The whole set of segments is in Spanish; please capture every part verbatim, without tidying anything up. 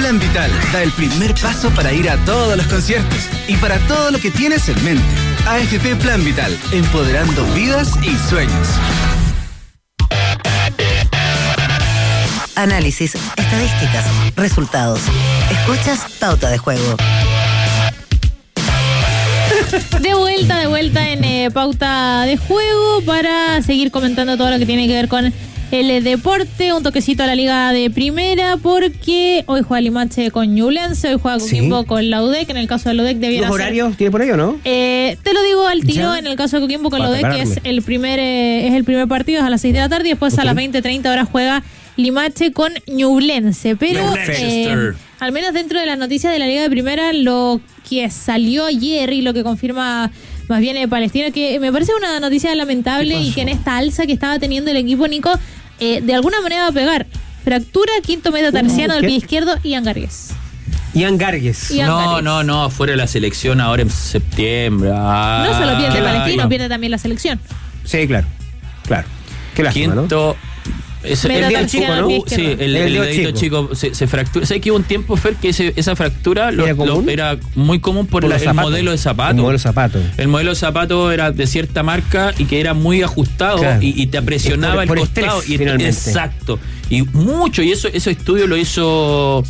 Plan Vital da el primer paso para ir a todos los conciertos y para todo lo que tienes en mente. A F P Plan Vital, empoderando vidas y sueños. Análisis, estadísticas, resultados. Escuchas Pauta de Juego. De vuelta, de vuelta en eh, Pauta de Juego para seguir comentando todo lo que tiene que ver con el eh, deporte. Un toquecito a la Liga de Primera porque hoy juega Limache con Ñublense, hoy juega Coquimbo sí. con la U D E C. En el caso de la U D E C debiera ¿Los ser... horarios tiene por ahí o no? Eh, te lo digo al tiro, ¿Ya? En el caso de Coquimbo con la U D E C, que es el primer eh, es el primer partido, es a las seis de la tarde y después okay. a las veinte treinta horas juega Limache con Ñublense. Pero eh, al menos dentro de las noticias de la Liga de Primera, lo que salió ayer y lo que confirma más bien el Palestino, que me parece una noticia lamentable y que en esta alza que estaba teniendo el equipo, Nico, eh, de alguna manera va a pegar. Fractura quinto metatarsiano del pie izquierdo, Ian Gargues. Ian Gargues. No, Gargues. no, no, fuera de la selección ahora en septiembre. Ah, no solo pierde el Palestino, pierde también la selección. Sí, claro, claro. Qué lástima, Quinto... ¿no? Es, el dedo chico, ¿no? Sí, el, el, el dedito chico, chico se, se fractura. ¿Sabes que hubo un tiempo, Fer, que ese, esa fractura lo, ¿Era, lo, era muy común por, por la, el modelo de zapato? El modelo de zapato. El modelo de zapato era de cierta marca y que era muy ajustado claro. y, y te presionaba por, el por costado. Estrés, y finalmente. Exacto. Y mucho, y eso ese estudio lo hizo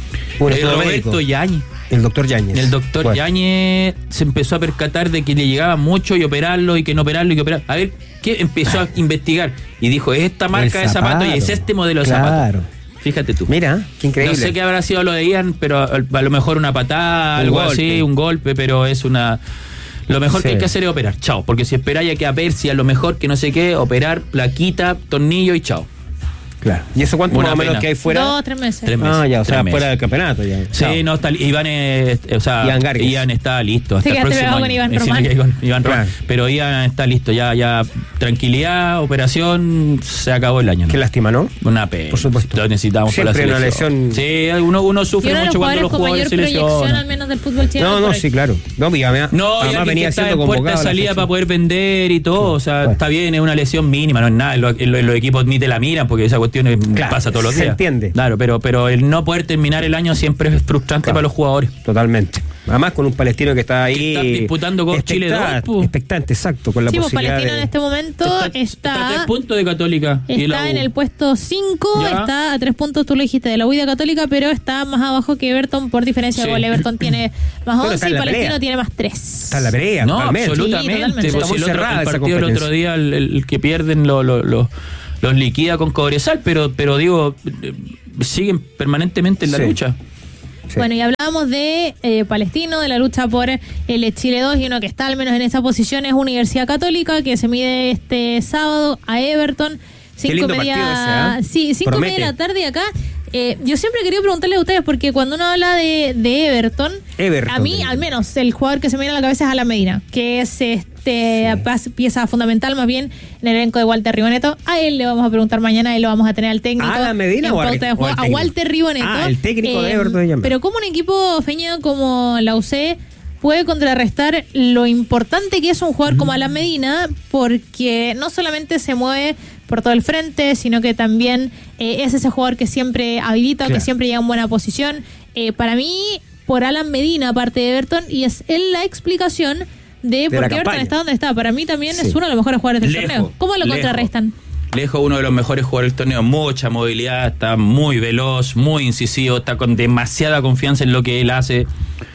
eh, Roberto Yáñez. El doctor Yáñez. El doctor bueno. Yáñez se empezó a percatar de que le llegaba mucho y operarlo y que no operarlo y que operarlo. A ver, ¿qué? Empezó a investigar y dijo, es esta marca de zapato y es este modelo de claro. zapato. Fíjate tú. Mira, qué increíble. No sé qué habrá sido lo de Ian, pero a, a lo mejor una patada, un algo golpe. así, un golpe, pero es una... Lo mejor sí. que hay que hacer es operar, chao. Porque si esperáis a que a ver si a lo mejor que no sé qué, operar, plaquita, tornillo y chao. Claro. ¿Y eso cuánto más o menos que hay fuera? Dos, tres meses. Tres meses. Ah, ya, o sea, meses. fuera del campeonato ya. Sí, Chao. no, está Iván es, o sea, Ian Gargues. Ian está listo hasta sí, el próximo año. Con Iván sí, Román. con Iván Román. Claro. Pero Ian está listo, ya, ya tranquilidad, operación, se acabó el año. ¿no? Qué lástima, ¿no? Una pena. Por supuesto. Lo necesitamos Siempre para la selección. Sí, uno, uno sufre mucho cuando los jugadores se lesionan. Al menos del fútbol chileno. No, no, sí, claro. No, ya, ya, no, ya venía está en puerta de salida para poder vender y todo, o sea, bueno. está bien, es una lesión mínima, no es nada, los, los, los equipos ni te la miran porque esa cuestión es, claro, pasa todos los días. Se entiende. Claro, pero, pero el no poder terminar el año siempre es frustrante claro. para los jugadores. Totalmente. Además con un palestino que está ahí que está disputando con Chile dos. Expectante, exacto, con la sí, posibilidad Palestino de... en este momento está, está, está a tres puntos de Católica. Está y la en el puesto cinco, está a tres puntos, tú lo dijiste, de la U I de Católica, pero está más abajo que Everton por diferencia sí. de gol. Everton tiene más once y Palestino pelea. tiene más tres. Está en la pelea, no, totalmente. absolutamente. Sí, totalmente. Está muy el cerrada otro, el esa partido el otro día, el, el que pierden lo, lo, lo, los liquida con Cobresal, pero, pero digo, siguen permanentemente en la sí. lucha. Sí. Bueno, y hablábamos de eh, Palestino, de la lucha por el Chile dos, y uno que está al menos en esa posición es Universidad Católica, que se mide este sábado a Everton. Cinco y media, ese, ¿eh? Sí, cinco y media de la tarde acá. Eh, yo siempre he querido preguntarles a ustedes, porque cuando uno habla de, de Everton, Everton, a mí, Everton. al menos, el jugador que se me viene a la cabeza es Alan Medina, que es este sí. pieza fundamental más bien en el elenco de Walter Riboneto. A él le vamos a preguntar mañana y lo vamos a tener al técnico. ¿A Alan Medina o, a, de juego, a Walter Riboneto? Ah, el técnico eh, de Everton. Pero como un equipo feñado como la U C puede contrarrestar lo importante que es un jugador mm. como Alan Medina, porque no solamente se mueve por todo el frente, sino que también eh, es ese jugador que siempre habilita, claro. que siempre llega en buena posición. Eh, para mí, por Alan Medina, aparte de Everton, y es él la explicación de, de por qué Everton está donde está. Para mí también sí. es uno de los mejores jugadores del lejos, torneo. ¿Cómo lo lejos. contrarrestan? Lejos, uno de los mejores jugadores del torneo, mucha movilidad, está muy veloz, muy incisivo, está con demasiada confianza en lo que él hace.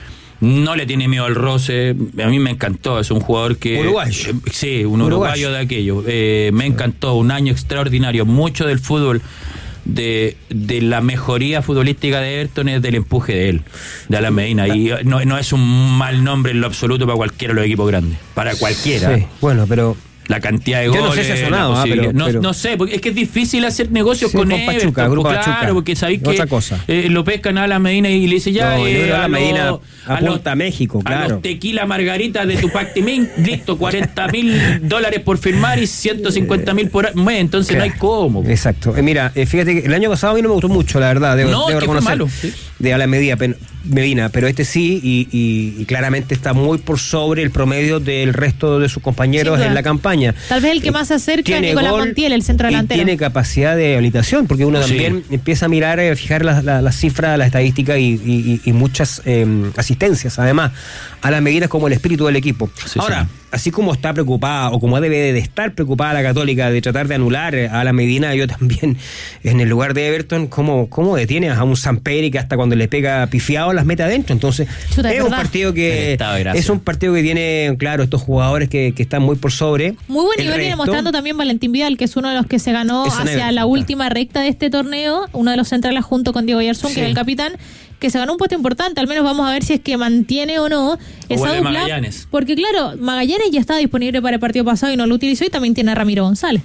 No le tiene miedo al roce. A mí me encantó. Es un jugador que... Uruguayo. Eh, sí, un uruguayo, uruguayo de aquello. Eh, me encantó. Un año extraordinario. Mucho del fútbol, de, de la mejoría futbolística de Everton es del empuje de él, de Alan Medina. Y no, no es un mal nombre en lo absoluto para cualquiera de los equipos grandes. Para cualquiera. Sí, bueno, pero... La cantidad de Yo goles. no sé si ha sonado, ah, pero, no, pero... no sé, porque es que es difícil hacer negocios sí, con, con Everton, Pachuca, Grupo claro, Pachuca. porque sabéis que otra cosa. Eh, lo pescan a la Medina y le dice ya no, eh, a la Medina lo, apunta a, los, México, claro. A los tequila margarita de Tupac Timín, listo, cuarenta mil dólares por firmar y ciento cincuenta mil por mes, entonces claro. no hay cómo. Exacto. Eh, mira, eh, fíjate que el año pasado a mí no me gustó mucho, la verdad, debo, no, debo que reconocer. fue malo. ¿Sí? de Alan Medina, Medina, pero este sí, y, y, y claramente está muy por sobre el promedio del resto de sus compañeros en la campaña. Tal vez el que más se acerca es Nicolás Montiel, el centro delantero. Y tiene capacidad de habilitación, porque uno sí. también empieza a mirar, a fijar las la, la cifras, las estadísticas y, y, y muchas eh, asistencias. Además, Alan Medina es como el espíritu del equipo. Sí, Ahora, sí. así como está preocupada, o como debe de estar preocupada la Católica de tratar de anular a Alan Medina, yo también, en el lugar de Everton, ¿cómo, cómo detienes a un Samperi que hasta cuando le pega pifiado las mete adentro? Entonces, Chuta, es un partido que es un partido que tiene, claro, estos jugadores que, que están muy por sobre. Muy buen nivel viene mostrando también Valentín Vidal, que es uno de los que se ganó hacia Everton, la última recta de este torneo, uno de los centrales junto con Diego Yarzún, sí. que es el capitán, que se ganó un puesto importante. Al menos vamos a ver si es que mantiene o no esa dupla. Magallanes. Porque claro, Magallanes ya estaba disponible para el partido pasado y no lo utilizó, y también tiene a Ramiro González.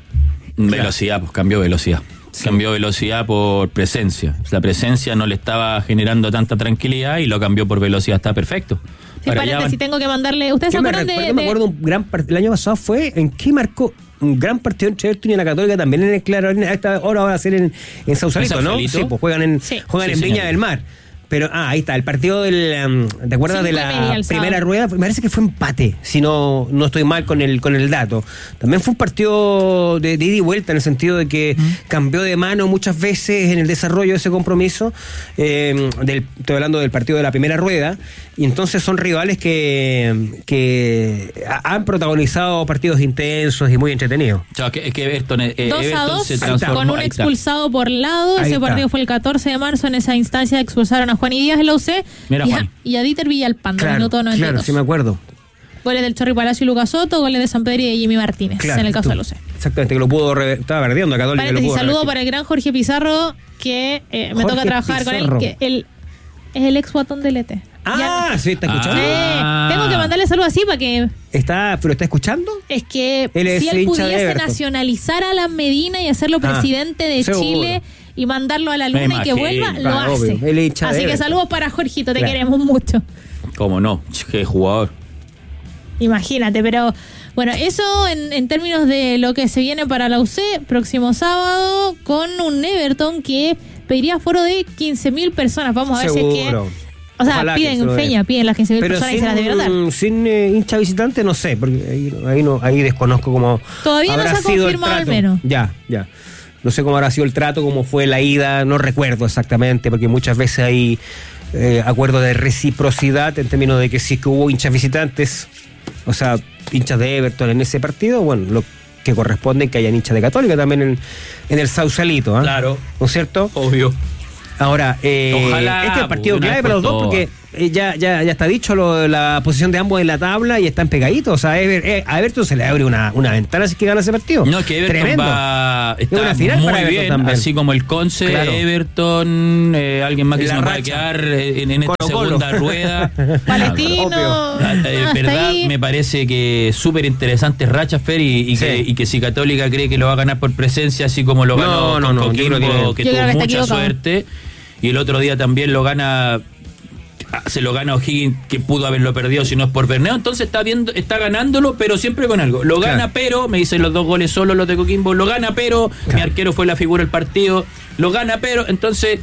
Velocidad, pues cambió velocidad. Sí. Cambió velocidad por presencia. La presencia no le estaba generando tanta tranquilidad y lo cambió por velocidad. Está perfecto. Sí, parece, si tengo que mandarle... ¿Ustedes se acuerdan me, de...? Yo me acuerdo un gran part... El año pasado fue... ¿En qué marcó? Un gran partido entre Everton y la Católica, también en el Claro. Esta hora va a ser en, en Sausalito, ¿no? Sí, pues juegan en, sí. juegan sí, en Viña del Mar. Pero, ah, ahí está, el partido del, um, ¿te acuerdas de la primera rueda? Me parece que fue empate, si no no estoy mal con el con el dato. También fue un partido de, de ida y vuelta, en el sentido de que mm. cambió de mano muchas veces en el desarrollo de ese compromiso. Eh, del, estoy hablando del partido de la primera rueda, y entonces son rivales que, que han protagonizado partidos intensos y muy entretenidos. O sea, que, es que Everton, eh, dos Everton a dos, se transformó. Con un expulsado por lado. Ahí ese está. Partido fue el catorce de marzo, en esa instancia expulsaron a Juan y Díaz en la U C. Mira, y, Juan. A, y a Dieter Villalpando, claro, minuto noventa y dos. Claro, sí me acuerdo. Goles del Chorri Palacio y Lucas Soto, goles de San Pedro y de Jimmy Martínez, claro, en el caso tú, de la U C. Exactamente, que lo pudo, re, estaba perdiendo a Católica. Paréntesis, saludo revertir. Para el gran Jorge Pizarro, que eh, me Jorge toca trabajar Pizarro. Con él, que él es el ex guatón del E T. Ah, ya, sí, está escuchando. Ah. Eh, tengo que mandarle saludos así para que... Está, ¿pero está escuchando? Es que él es si él pudiese nacionalizar a la Medina y hacerlo ah, presidente de seguro. Chile y mandarlo a la luna y que vuelva, lo ah, hace. Así que saludos para Jorgito, te claro. queremos mucho. ¿Cómo no? Qué jugador. Imagínate, pero... Bueno, eso en, en términos de lo que se viene para la U C, próximo sábado, con un Everton que pediría aforo de quince mil personas. Vamos a ver seguro. Si es que... O sea, ojalá piden feña, piden las quince mil personas sin, y se las deben dar. Sin eh, hincha visitante, no sé, porque ahí, ahí, no, ahí desconozco cómo todavía no se ha confirmado al menos. Ya, ya. No sé cómo habrá sido el trato, cómo fue la ida, no recuerdo exactamente, porque muchas veces hay eh, acuerdos de reciprocidad en términos de que si es que hubo hinchas visitantes, o sea, hinchas de Everton en ese partido, bueno, lo que corresponde es que haya hinchas de Católica también en, en el Sausalito, ¿eh? Claro. ¿No es cierto? Obvio. Ahora, eh, ojalá, este es el partido clave para los dos porque eh, ya, ya, ya está dicho lo, la posición de ambos en la tabla y están pegaditos. O sea, Ever, eh, a Everton se le abre una, una ventana si es que gana ese partido. No, que Everton Tremendo. Va está una final muy para bien, también. Así como el Conce, claro. Everton, eh, alguien más que se nos va a quedar en, en esta Colo, segunda Colo. Rueda. Palestino. En verdad, ahí. Me parece que súper interesantes rachas, Fer, y, y, sí. que, y que si Católica cree que lo va a ganar por presencia, así como lo ganó no, con no, Coquimbo, no, que tuvo mucha suerte. Y el otro día también lo gana, se lo gana O'Higgins, que pudo haberlo perdido si no es por Berneo. Entonces está viendo, está ganándolo, pero siempre con algo. Lo gana, claro. Pero, me dicen los dos goles solo los de Coquimbo, lo gana, pero, claro. Mi arquero fue la figura del partido, lo gana, pero, entonces,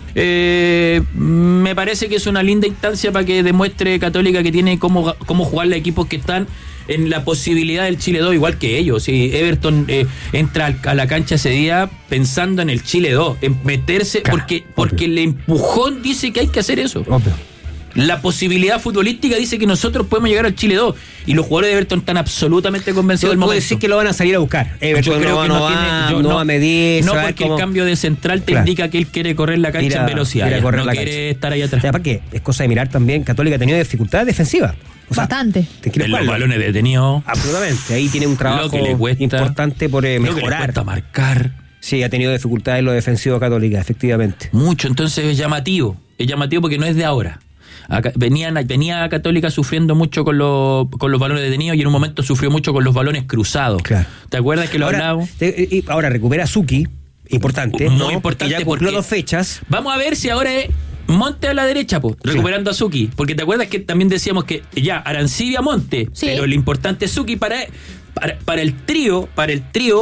eh, me parece que es una linda instancia para que demuestre Católica que tiene cómo, cómo jugarle a equipos que están en la posibilidad del Chile dos, igual que ellos. Si Everton eh, entra a la cancha ese día pensando en el Chile dos, en meterse, claro, porque, porque el empujón dice que hay que hacer eso. Obvio. La posibilidad futbolística dice que nosotros podemos llegar al Chile dos, y los jugadores de Everton están absolutamente convencidos del momento. Puede decir que lo van a salir a buscar. Everton yo creo no, que no, no, va, tiene, yo, no no va a medir. No, porque cómo... el cambio de central te claro. indica que él quiere correr la cancha a, en velocidad. A correr no la quiere cancha. Estar ahí atrás. O sea, ¿para qué? Es cosa de mirar también. Católica ha tenido dificultades defensivas. O sea, bastante. En los balones detenidos. Absolutamente. Ahí tiene un trabajo que le cuesta, importante por eh, mejorar. Lo que le cuesta marcar. Sí, ha tenido dificultades en lo defensivo Católica, efectivamente. Mucho. Entonces es llamativo. Es llamativo porque no es de ahora. Acá, venían, venía Católica sufriendo mucho con, lo, con los balones detenidos y en un momento sufrió mucho con los balones cruzados. Claro. ¿Te acuerdas que lo hablábamos? Ahora recupera a Suki, importante. Muy ¿no? importante. Ya cumplió dos fechas. Vamos a ver si ahora es Monte a la derecha, po, recuperando sí. a Suki. Porque te acuerdas que también decíamos que ya, Arancibia Monte, sí. pero lo importante es Suki para, para, para el trío, para el trío.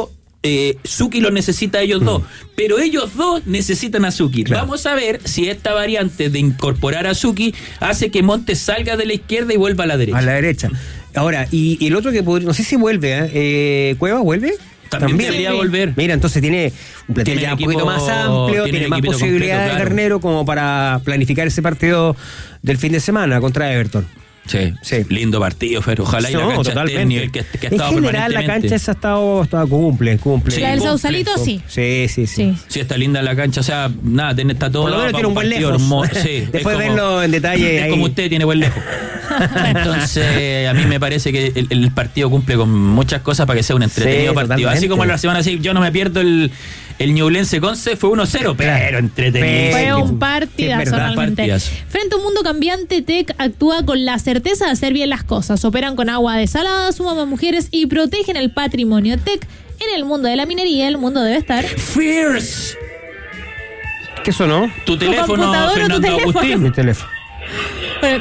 eh, Suki los necesita a ellos mm. dos, pero ellos dos necesitan a Suki. Claro. Vamos a ver si esta variante de incorporar a Suki hace que Montes salga de la izquierda y vuelva a la derecha. A la derecha. Ahora, y, y el otro que podría, no sé si vuelve, ¿eh? Eh, ¿Cueva vuelve? También, También debería volver. Mira, entonces tiene un plantel ya un poquito más amplio, tiene, tiene más posibilidades de claro. Garnero como para planificar ese partido del fin de semana contra Everton. Sí, sí, lindo partido, Fer. Ojalá no, y la cancha totalmente. Esté en nivel que, que ha estado en general la cancha esa ha estado, estado cumple, cumple. Sí, la del Sausalito sí. Sí, sí, sí. Sí, sí está linda la cancha, o sea, nada, tiene, está todo. Por lo menos tiene un buen lejos. Sí, después como, verlo en detalle. Es ahí. como usted tiene buen lejos. Entonces, a mí me parece que el, el partido cumple con muchas cosas para que sea un entretenido sí, partido. Totalmente. Así como la semana así, yo no me pierdo el el Ñublense Conce fue uno cero, pero entretenido. Fue un partidazo realmente. Partidazo. Frente a un mundo cambiante, T E C actúa con la certeza de hacer bien las cosas. Operan con agua desalada, suman más mujeres y protegen el patrimonio. T E C, en el mundo de la minería, el mundo debe estar Fierce. ¿Qué sonó? Tu teléfono, Fernando tu teléfono? Agustín. Mi teléfono. Pero,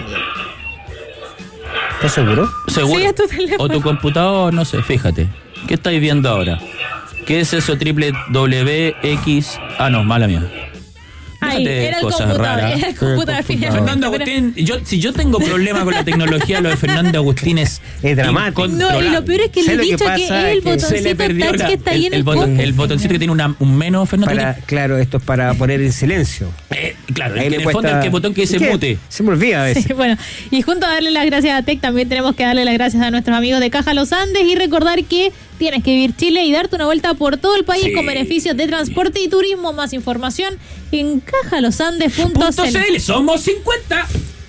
¿estás seguro? Seguro. Sí, es tu teléfono. O tu computador, no sé, fíjate. ¿Qué estáis viendo ahora? ¿Qué es eso? Triple W X. Ah, no, mala mía. Ay, era el computador, era el computador. Fernando Agustín, yo, si yo tengo problema con la tecnología, lo de Fernando Agustín es, es dramático. No, y lo peor es que le he dicho que, que es el botoncito touch la, que está ahí en el, el, botón, el botoncito que tiene una, un menos, Fernando. Para, claro, esto es para poner en silencio. Eh, claro, el que en el fondo el que botón que dice mute. Se me olvida a veces. Sí, bueno, y junto a darle las gracias a T E C, también tenemos que darle las gracias a nuestros amigos de Caja Los Andes y recordar que tienes que vivir Chile y darte una vuelta por todo el país sí. con beneficios de transporte y turismo. Más información en cajalosandes punto c l. Somos cincuenta.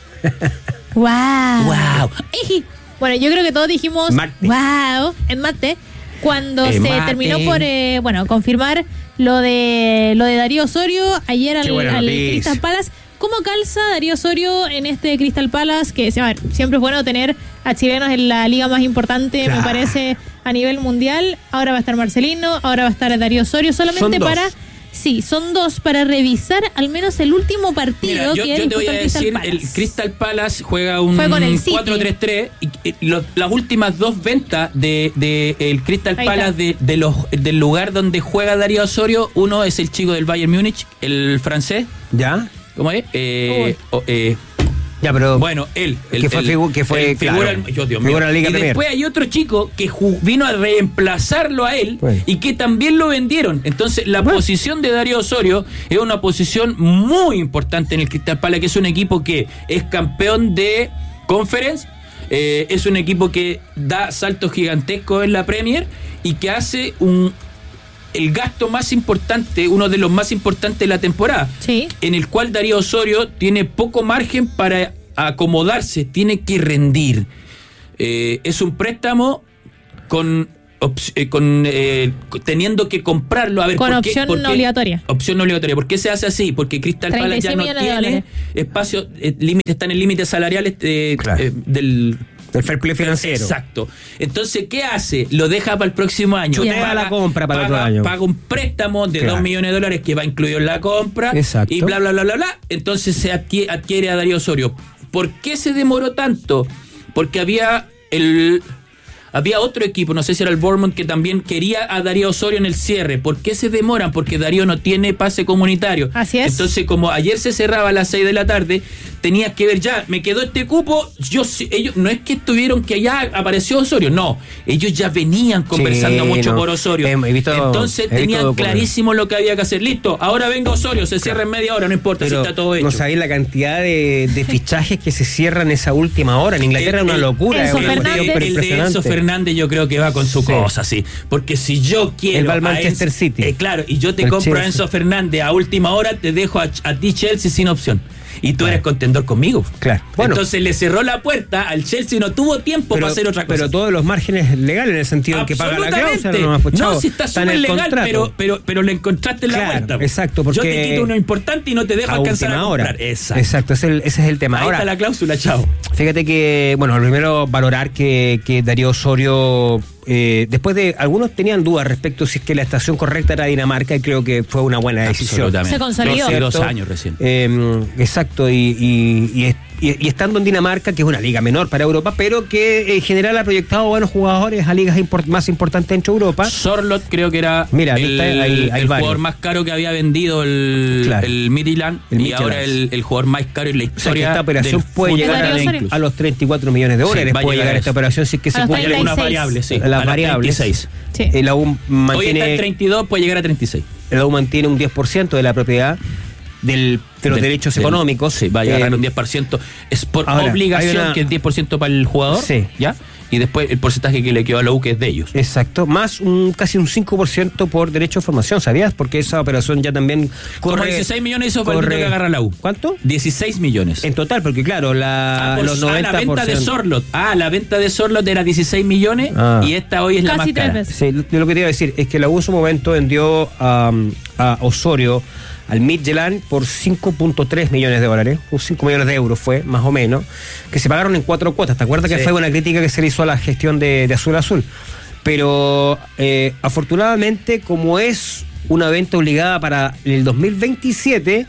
Wow. Wow. Bueno, yo creo que todos dijimos Marte. Wow en Marte cuando eh, se Marte. terminó por eh, bueno confirmar lo de lo de Darío Osorio ayer al, al Crystal Palace. ¿Cómo calza Darío Osorio en este Crystal Palace? Que a ver, siempre es bueno tener a chilenos en la liga más importante, claro. me parece, a nivel mundial. Ahora va a estar Marcelino, ahora va a estar Darío Osorio, solamente para... Sí, son dos para revisar al menos el último partido. Mira, yo, que yo te voy a decir, Palace. El Crystal Palace juega un cuatro tres tres y, y lo, las últimas dos ventas de, de el Crystal Ahí Palace de, de los, del lugar donde juega Darío Osorio, uno es el chico del Bayern Múnich, el francés. ¿Ya? ¿Cómo es? Eh, oh, eh, ya, pero bueno, él, el, que fue, el, figu que fue el figura, claro, yo, Dios mío. La Liga y Premier. Después hay otro chico que vino a reemplazarlo a él pues. y que también lo vendieron. Entonces, la bueno. posición de Darío Osorio es una posición muy importante en el Crystal Palace, que es un equipo que es campeón de Conference, eh, es un equipo que da saltos gigantescos en la Premier y que hace un el gasto más importante, uno de los más importantes de la temporada, sí. en el cual Darío Osorio tiene poco margen para acomodarse, tiene que rendir. Eh, es un préstamo con, eh, con eh, teniendo que comprarlo. A ver, con ¿por opción qué, por qué, obligatoria. Opción no obligatoria. ¿Por qué se hace así? Porque Crystal Palace ya no tiene espacio, eh, límite, está en el límite salarial eh, claro. eh, del... El fair play financiero. Exacto. Entonces, ¿qué hace? Lo deja para el próximo año. Paga la compra para paga, el otro año. Paga un préstamo de claro. dos millones de dólares que va incluido en la compra. Exacto. Y bla, bla, bla, bla, bla. Entonces se adquiere, adquiere a Darío Osorio. ¿Por qué se demoró tanto? Porque había el... Había otro equipo, no sé si era el Bournemouth, que también quería a Darío Osorio en el cierre. ¿Por qué se demoran? Porque Darío no tiene pase comunitario. Así es. Entonces, como ayer se cerraba a las seis de la tarde, tenías que ver ya, me quedó este cupo. Yo, ellos no es que estuvieron que ya apareció Osorio, no. Ellos ya venían conversando sí, mucho no. por Osorio. He visto, Entonces tenían clarísimo lo que había que hacer. Listo, ahora venga Osorio, se cierra en media hora, no importa. Pero si está todo hecho. No sabéis la cantidad de, de fichajes que se cierran esa última hora. En Inglaterra es una locura. Enzo es una Fernández, el de Enzo Fernández yo creo que va con su sí. cosa, sí. Porque si yo quiero... El va al Manchester Enzo, City. Eh, claro, y yo te el compro Chelsea. a Enzo Fernández a última hora, te dejo a, a ti Chelsea sin opción. Y tú claro. eres contendor conmigo. Claro. Bueno, entonces le cerró la puerta al Chelsea y no tuvo tiempo pero, para hacer otra cosa. Pero todos los márgenes legales en el sentido que paga la cláusula. No, no, no si está súper legal, pero, pero, pero le encontraste en claro, la vuelta. Exacto, porque yo te quito uno importante y no te dejo alcanzar a comprar. Hora. Exacto, exacto ese, es el, ese es el tema. Ahí Ahora, está la cláusula, chao. Fíjate que, bueno, primero valorar que, que Darío Osorio... Eh, después de algunos tenían dudas respecto si es que la estación correcta era Dinamarca y creo que fue una buena decisión. Se consolidó. Hace dos años recién. Eh, exacto, y, y, y es, y, y estando en Dinamarca, que es una liga menor para Europa, pero que en general ha proyectado buenos jugadores a ligas import, más importantes dentro de Europa. Sorlot creo que era Mira, el, hay, hay el jugador más caro que había vendido el, claro. el Midtjylland, y Midtjylland. Ahora el, el jugador más caro en la historia. O sea, que esta operación puede llegar a, a los treinta y cuatro millones de dólares. Sí, puede llegar a esta operación si es que a se puede una variable, sí. Las variables. treinta y seis. Sí. La U mantiene, hoy está en treinta y dos, puede llegar a treinta y seis. La U mantiene un diez por ciento de la propiedad del, de los del, derechos del, económicos. Sí, va a llegar eh, un diez por ciento. Es por ahora, obligación una, que es diez por ciento para el jugador. Sí. ¿Ya? Y después el porcentaje que le quedó a la U, que es de ellos. Exacto, más un casi un cinco por ciento por derecho de formación, ¿sabías? Porque esa operación ya también corre... Como dieciséis millones, eso fue el dinero que agarra la U. ¿Cuánto? dieciséis millones. En total, porque claro, la, ah, por, los noventa por ciento... Ah, la venta de Sorlot. Ah, la venta de Sorlot era dieciséis millones ah. y esta hoy es casi la más cara. Veces. Sí, lo que te iba a decir es que la U en su momento vendió a, a Osorio al Midtjylland por cinco punto tres millones de dólares, cinco millones de euros fue, más o menos, que se pagaron en cuatro cuotas. ¿Te acuerdas sí. que fue una crítica que se le hizo a la gestión de, de Azul Azul? Pero eh, afortunadamente, como es una venta obligada para el dos mil veintisiete,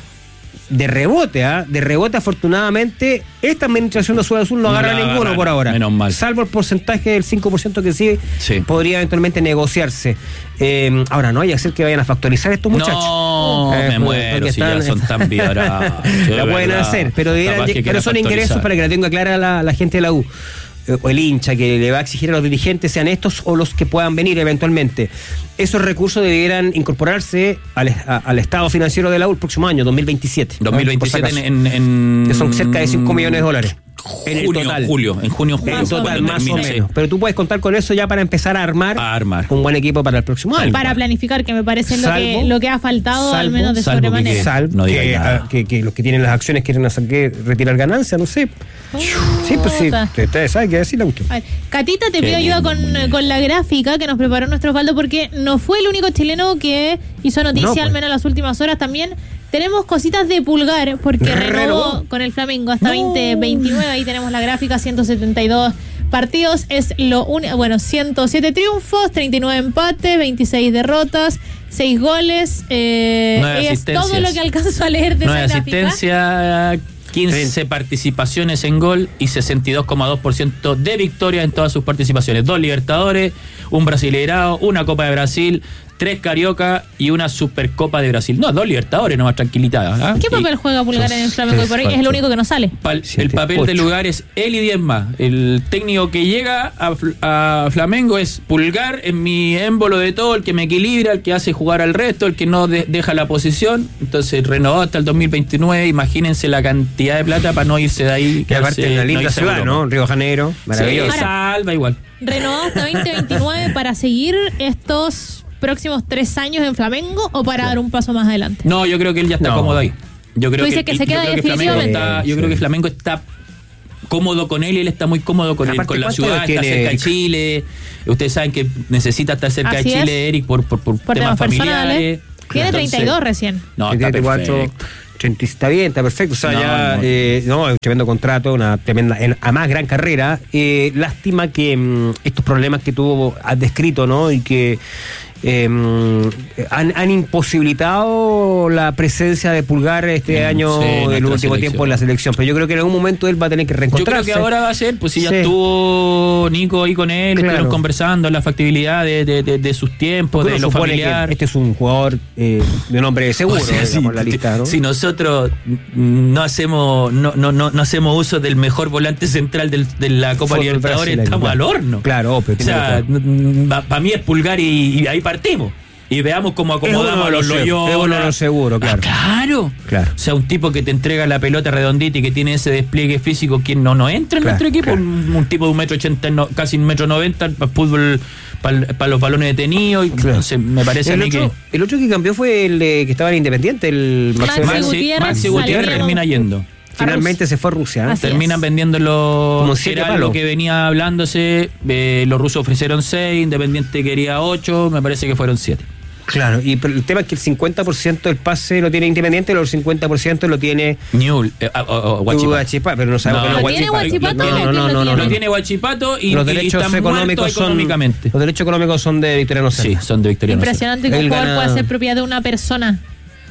de rebote, ¿ah? ¿eh? De rebote, afortunadamente, esta administración de Azul Azul no, no agarra ninguno agarrar, por ahora. Menos mal. Salvo el porcentaje del cinco por ciento que sí, sí. podría eventualmente negociarse. Eh, ahora, no hay que hacer que vayan a factorizar estos muchachos. No, eh, me muero, si están, ya son tan viorados. La pueden hacer, pero, debieran, que pero son ingresos para que la tenga clara la, la gente de la U. O el hincha que le va a exigir a los dirigentes, sean estos o los que puedan venir eventualmente. Esos recursos debieran incorporarse al, a, al estado financiero de la U el próximo año, dos mil veintisiete. dos mil veintisiete si en, en... que son cerca de cinco millones de dólares. En junio, el total. Julio, en junio, julio. En total, más o menos. Sí. Pero tú puedes contar con eso ya para empezar a armar, a armar. un buen equipo para el próximo año. Para planificar, que me parece salvo, lo, que, lo que ha faltado, salvo, al menos de sobremanera. Salvo no que, a, que, que los que tienen las acciones quieren hacer que retirar ganancias, no sé. Oh, sí, pues sí, ustedes saben que así la cuestión. Catita, te pido ayuda con, con la gráfica que nos preparó nuestro Osvaldo, porque no fue el único chileno que hizo noticia, no, pues. al menos en las últimas horas. También tenemos cositas de Pulgar, porque renovó con el Flamengo hasta no. veinte veintinueve. Ahí tenemos la gráfica, ciento setenta y dos partidos. Es lo único, bueno, ciento siete triunfos, treinta y nueve empates, veintiséis derrotas, seis goles. Eh, es todo lo que alcanzo a leer de esa gráfica. Asistencia, quince participaciones en gol y sesenta y dos coma dos por ciento de victoria en todas sus participaciones. Dos Libertadores, un Brasileirao, una Copa de Brasil, tres Carioca y una Supercopa de Brasil. No, dos Libertadores nomás, tranquilita. ¿eh? ¿Qué papel y juega Pulgar en el Flamengo? Y por ahí es el único que no sale. Pal, el papel ocho. Del lugar es él y diez más. El técnico que llega a, a Flamengo es Pulgar, en mi émbolo de todo, el que me equilibra, el que hace jugar al resto, el que no de, deja la posición. Entonces renovó hasta el dos mil veintinueve. Imagínense la cantidad de plata para no irse de ahí. Que aparte en la linda no ciudad, ¿no? Río Janeiro, maravilloso. Sí, salva igual. Renovó hasta veinte veintinueve para seguir estos próximos tres años en Flamengo, o para sí. dar un paso más adelante. No, yo creo que él ya está no. cómodo ahí. Yo creo que, que, que se queda definitivamente. Está, yo sí. creo que Flamengo está cómodo con él y él está muy cómodo con, él, con la ciudad, está cerca de Chile. Ustedes saben que necesita estar cerca Así de Chile, es. Eric, por, por, por, por temas, temas familiares. Tiene treinta y dos recién. No, está perfecto. Está bien, está perfecto. O sea, no, ya, no. Eh, no, es un tremendo contrato, una tremenda, en, a más gran carrera. Eh, lástima que mmm, estos problemas que tú has descrito, ¿no? Y que eh, han, han imposibilitado la presencia de Pulgar este mm, sí, año, el último selección. tiempo en la selección. Pero yo creo que en algún momento él va a tener que reencontrarse. Yo creo que ahora va a ser, pues si ya sí. estuvo Nico ahí con él, claro. estuvieron conversando la factibilidad de, de, de, de sus tiempos, Porque de lo familiar. Este es un jugador eh, de nombre seguro, o sea, digamos, si, la lista, ¿no? Si nosotros no hacemos no, no, no, no hacemos uso del mejor volante central del, de la Copa Libertadores, estamos claro. al horno. Claro, pero o sea, para mí es Pulgar y, y ahí partimos. Y veamos cómo acomodamos a los Loyola. Es uno de los seguros, claro. Ah, claro. claro. O sea, un tipo que te entrega la pelota redondita y que tiene ese despliegue físico, quien no, no entra en claro, nuestro equipo. Claro. Un, un tipo de un metro ochenta, no, casi un metro noventa, para fútbol, para pa los balones detenidos. Claro. Entonces, me parece el a mí otro, que. El otro que cambió fue el eh, que estaba en Independiente, el Maxi, Maxi Gutiérrez. Maxi Gutiérrez termina yendo. Finalmente se fue a Rusia. ¿eh? Terminan vendiéndolo. Como siete era palos. Algo que venía hablándose. Eh, los rusos ofrecieron seis, Independiente quería ocho, me parece que fueron siete. Claro, y el tema es que el cincuenta por ciento del pase lo tiene Independiente, y el cincuenta por ciento lo tiene Newell, eh, oh, oh, Huachipato. Pero no sabemos no, que no ¿Tiene Huachipato? No, no, no, no, no, no tiene Huachipato y los derechos y económicos son económicamente. Los derechos económicos son de Victoriano Serna. Sí, son de Victoriano Impresionante Serna. que un Él jugador gana... pueda ser propiedad de una persona.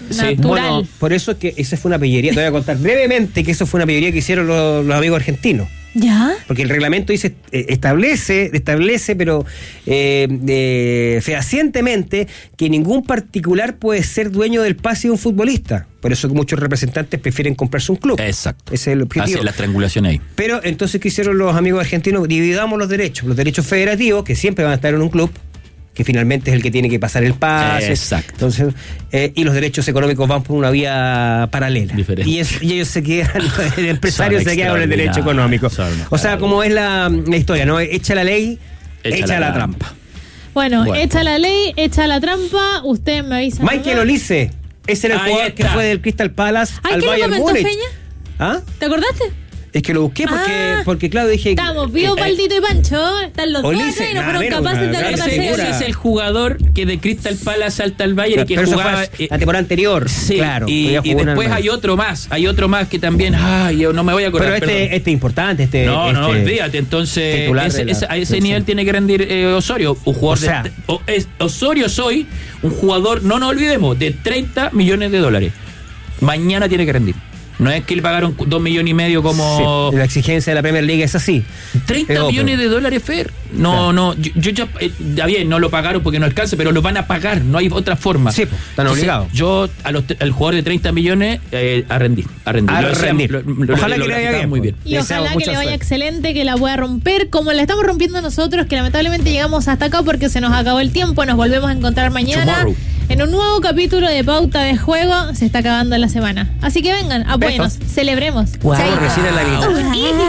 natural. Bueno, por eso es que esa fue una pillería. Te voy a contar brevemente que eso fue una pillería que hicieron los, los amigos argentinos. ¿Ya? Porque el reglamento dice, eh, establece, establece, pero eh, eh, fehacientemente que ningún particular puede ser dueño del pase de un futbolista. Por eso que muchos representantes prefieren comprarse un club. Exacto. Ese es el objetivo. Hacen la triangulación ahí. Pero entonces, ¿qué hicieron los amigos argentinos? Dividamos los derechos. Los derechos federativos, que siempre van a estar en un club, que finalmente es el que tiene que pasar el pase. Exacto. Entonces, eh, y los derechos económicos van por una vía paralela. Diferente. Y, es, y ellos se quedan, el empresario se queda con el derecho económico. O sea, como es la, la historia, ¿no? Echa la ley, echa, echa la, la trampa. trampa. Bueno, bueno, echa la ley, echa la trampa, usted me avisa. Michael Olise, ese era el jugador que fue del Crystal Palace al Bayern Múnich. ¿Ah? ¿Te acordaste? Es que lo busqué porque, ah, porque claro, dije... Estamos vivos, eh, Paldito y Pancho. Están los Olise, dos y no fueron nah, capaces de acordarse. Ese es el jugador que de Crystal Palace salta al Bayern y que jugaba... Eh, la temporada anterior, sí, claro. Y, y después hay otro más. Hay otro más que también... Ay, yo no me voy a acordar. Pero este, este es importante. Este, no, este no, olvídate. Entonces, ese, ese, a ese nivel tiene que rendir eh, Osorio. Un jugador o sea, de... O, es, Osorio soy un jugador, no nos olvidemos, de treinta millones de dólares. Mañana tiene que rendir. No es que le pagaron dos millones y medio como... Sí, la exigencia de la Premier League es así. treinta es millones de dólares, Fer. No, claro. no, yo, yo ya, eh, ya bien, no lo pagaron porque no alcanza, pero lo van a pagar, no hay otra forma. Sí, pues, están Entonces, obligados. Yo, a los, al jugador de treinta millones, eh, a rendir, a rendir. A lo rendir. Lo, lo, ojalá lo, que le vaya bien. Muy bien. Y ojalá que le vaya suerte. Excelente, que la pueda romper, como la estamos rompiendo nosotros, que lamentablemente llegamos hasta acá porque se nos acabó el tiempo. Nos volvemos a encontrar mañana Tomorrow. En un nuevo capítulo de Pauta de Juego. Se está acabando la semana. Así que vengan, apóyennos, celebremos. Wow. Recién en la vida.